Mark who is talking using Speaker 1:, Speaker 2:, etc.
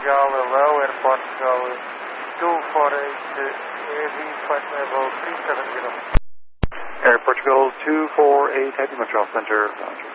Speaker 1: Portugal, hello, Air Portugal 248, heavy flight level 370.
Speaker 2: Air Portugal 248, Heavy Montreal Center, Roger.